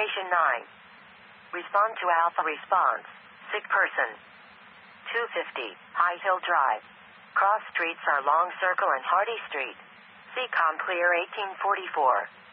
Station 9. Respond to Alpha response. Sick person. 250, High Hill Drive. Cross streets are Long Circle and Hardy Street. CCOM clear 1844.